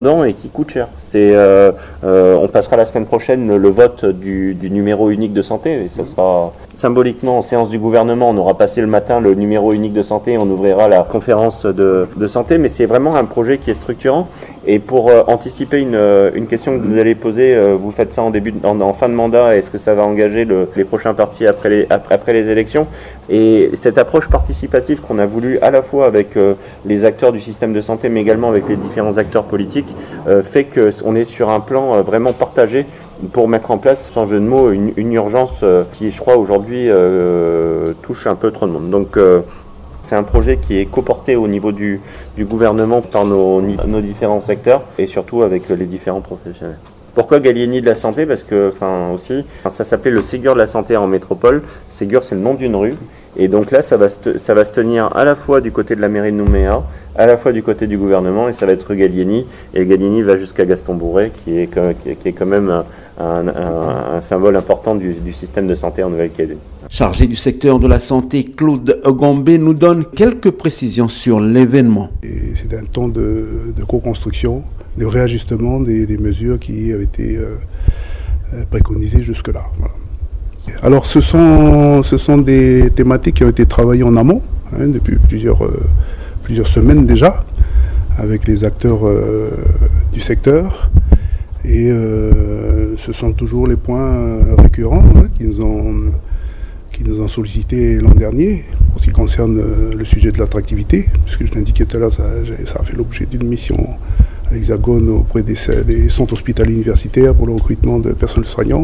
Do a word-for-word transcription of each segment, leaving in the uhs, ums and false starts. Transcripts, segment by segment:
Non, et qui coûte cher. C'est, euh, euh, on passera la semaine prochaine le vote du, du numéro unique de santé, et ça sera symboliquement en séance du gouvernement. On aura passé le matin le numéro unique de santé, on ouvrira la conférence de, de santé, mais c'est vraiment un projet qui est structurant. Et pour euh, anticiper une, une question que vous allez poser, euh, vous faites ça en début, en, en fin de mandat. Est-ce que ça va engager le, les prochains partis après les, après, après les élections? Et cette approche participative qu'on a voulu à la fois avec euh, les acteurs du système de santé, mais également avec les différents acteurs politiques, Euh, fait qu'on est sur un plan euh, vraiment partagé pour mettre en place, sans jeu de mots, une, une urgence euh, qui, je crois, aujourd'hui euh, touche un peu trop de monde. Donc euh, c'est un projet qui est coporté au niveau du, du gouvernement par nos, nos différents secteurs et surtout avec les différents professionnels. Pourquoi Gallieni de la santé? Parce que, enfin aussi, ça s'appelait le Ségur de la santé en métropole. Ségur, c'est le nom d'une rue. Et donc là, ça va, se, ça va se tenir à la fois du côté de la mairie de Nouméa, à la fois du côté du gouvernement, et ça va être rue Gallieni. Et Gallieni va jusqu'à Gaston-Bourret, qui est, qui est quand même un, un, un, un symbole important du, du système de santé en Nouvelle-Calédonie. Chargé du secteur de la santé, Claude Gambé nous donne quelques précisions sur l'événement. C'est un temps de, de co-construction, de réajustement des, des mesures qui avaient été euh, préconisées jusque-là. Voilà. Alors ce sont, ce sont des thématiques qui ont été travaillées en amont, hein, depuis plusieurs, euh, plusieurs semaines déjà, avec les acteurs euh, du secteur. Et euh, ce sont toujours les points récurrents, hein, qui nous ont, qui nous ont sollicité l'an dernier, pour ce qui concerne euh, le sujet de l'attractivité, puisque je l'indiquais tout à l'heure, ça, ça a fait l'objet d'une mission à l'Hexagone auprès des, des centres hospitaliers universitaires pour le recrutement de personnel soignant.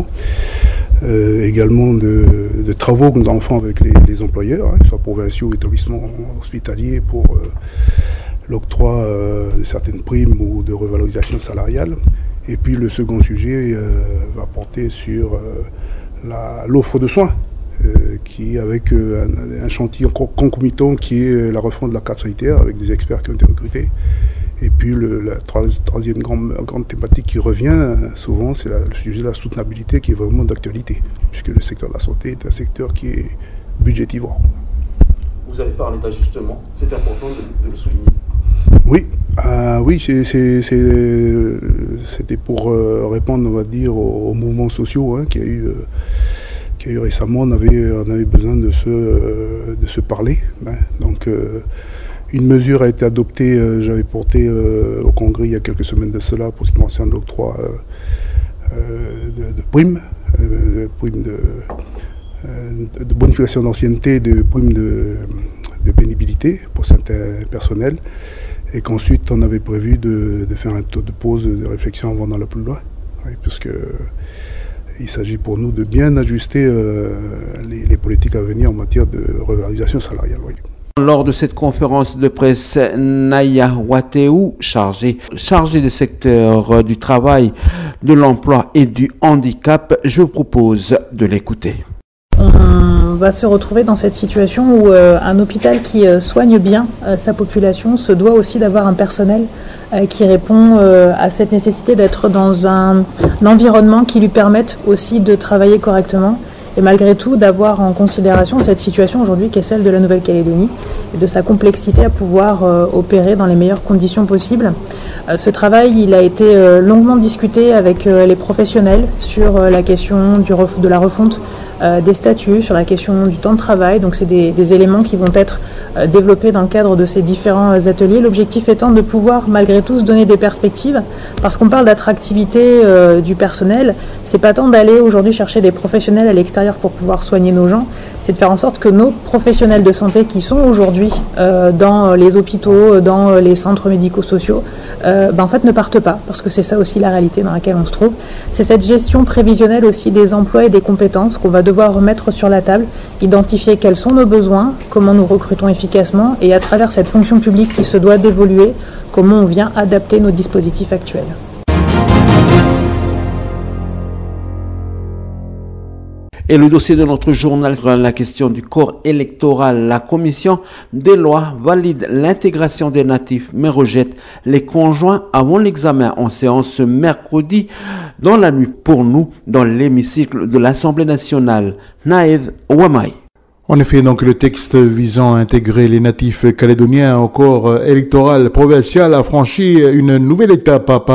Euh, également de, de travaux que nous avons fait avec les, les employeurs, hein, que ce soit provinciaux ou établissements hospitaliers, pour euh, l'octroi euh, de certaines primes ou de revalorisation salariale. Et puis le second sujet euh, va porter sur euh, la, l'offre de soins, euh, qui avec euh, un, un chantier concomitant qui est la refonte de la carte sanitaire avec des experts qui ont été recrutés. Et puis le, la troisième grande, grande thématique qui revient souvent, c'est la, le sujet de la soutenabilité qui est vraiment d'actualité, puisque le secteur de la santé est un secteur qui est budgétivore. Vous avez parlé d'ajustement, c'est important de, de le souligner. Oui, euh, oui, c'est, c'est, c'est, c'était pour euh, répondre, on va dire, aux, aux mouvements sociaux, hein, qu'il y a eu, euh, qu'il y a eu récemment. On avait, on avait besoin de se, euh, de se parler. Hein, donc, euh, une mesure a été adoptée, euh, j'avais porté euh, au Congrès il y a quelques semaines de cela, pour ce qui concerne l'octroi euh, euh, de, de primes, euh, de, primes de, euh, de bonification d'ancienneté, de primes de, de pénibilité pour certains personnels, et qu'ensuite on avait prévu de, de faire un taux de pause de réflexion avant d'aller plus loin, oui, puisque il s'agit pour nous de bien ajuster euh, les, les politiques à venir en matière de revalorisation salariale. Oui. Lors de cette conférence de presse, Naya Wateou, chargée chargé du secteur du travail, de l'emploi et du handicap, je vous propose de l'écouter. On va se retrouver dans cette situation où euh, un hôpital qui euh, soigne bien euh, sa population se doit aussi d'avoir un personnel euh, qui répond euh, à cette nécessité d'être dans un, un environnement qui lui permette aussi de travailler correctement. Et malgré tout, d'avoir en considération cette situation aujourd'hui qui est celle de la Nouvelle-Calédonie et de sa complexité à pouvoir euh, opérer dans les meilleures conditions possibles. Euh, ce travail, il a été euh, longuement discuté avec euh, les professionnels sur euh, la question du ref- de la refonte euh, des statuts, sur la question du temps de travail. Donc c'est des, des éléments qui vont être euh, développés dans le cadre de ces différents euh, ateliers. L'objectif étant de pouvoir malgré tout se donner des perspectives, parce qu'on parle d'attractivité euh, du personnel. C'est pas tant d'aller aujourd'hui chercher des professionnels à l'extérieur pour pouvoir soigner nos gens, c'est de faire en sorte que nos professionnels de santé qui sont aujourd'hui euh, dans les hôpitaux, dans les centres médico-sociaux, euh, ben en fait ne partent pas, parce que c'est ça aussi la réalité dans laquelle on se trouve. C'est cette gestion prévisionnelle aussi des emplois et des compétences qu'on va devoir remettre sur la table, identifier quels sont nos besoins, comment nous recrutons efficacement, et à travers cette fonction publique qui se doit d'évoluer, comment on vient adapter nos dispositifs actuels. Et le dossier de notre journal sur la question du corps électoral, la commission des lois valide l'intégration des natifs mais rejette les conjoints avant l'examen en séance ce mercredi dans la nuit pour nous dans l'hémicycle de l'Assemblée nationale. Naïd Ouamay. En effet, donc le texte visant à intégrer les natifs calédoniens au corps électoral provincial a franchi une nouvelle étape par